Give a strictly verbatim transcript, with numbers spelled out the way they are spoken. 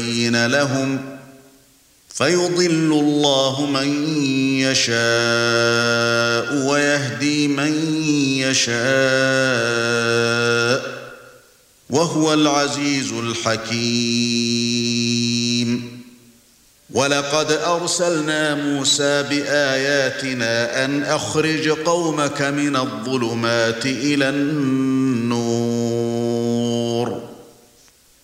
يبين لهم فيضل الله من يشاء ويهدي من يشاء وهو العزيز الحكيم. ولقد أرسلنا موسى بآياتنا أن أخرج قومك من الظلمات إلى النور